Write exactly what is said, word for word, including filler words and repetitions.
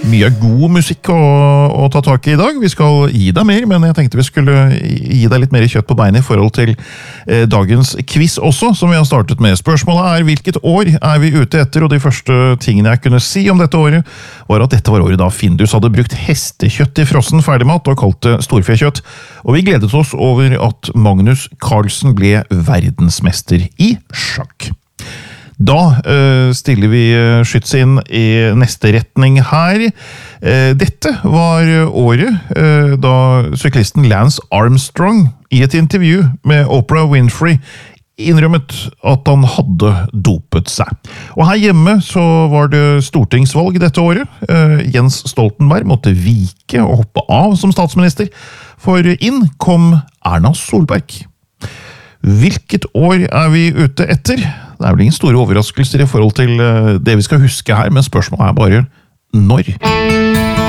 Mye god musikk å, å ta tak i i dag. Vi skal gi deg mer, men jeg tenkte vi skulle gi deg litt mer kjøtt på beinet i forhold til eh, dagens quiz også, som vi har startet med. Spørsmålet er hvilket år er vi ute etter, og de første tingene jeg kunne si om dette året, var at dette var året da Findus hadde brukt hestekjøtt i frossen ferdigmat og kalt det storfekjøtt, og vi gledet oss over at Magnus Carlsen ble verdensmester i sjakk. Da uh, stiller vi uh, skyts inn i neste retning her. Uh, dette var året uh, da syklisten Lance Armstrong i et intervju med Oprah Winfrey innrømmet at han hadde dopet seg. Og her hjemme så var det stortingsvalg dette året. Uh, Jens Stoltenberg måtte vike og hoppe av som statsminister, for inn kom Erna Solberg. Hvilket år er vi ute etter? Det er vel ingen store overraskelser i forhold til det vi skal huske her, men spørsmålet er bare når.